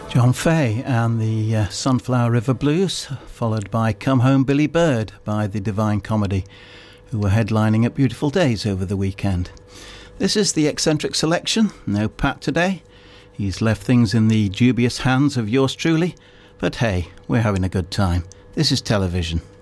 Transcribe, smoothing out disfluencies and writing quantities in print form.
John Fay and the Sunflower River Blues, followed by Come Home Billy Bird by the Divine Comedy, who were headlining at Beautiful Days over the weekend. This is the Eccentric Selection. No Pat today. He's left things in the dubious hands of yours truly, but hey, we're having a good time. This is Television.